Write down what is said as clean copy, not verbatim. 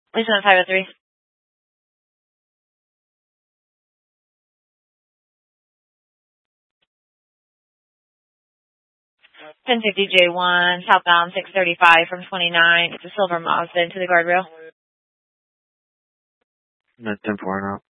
Lisa on 503. 1050 J1, southbound 635 from 29. It's a silver Mazda into the guardrail. No, 10-4 now.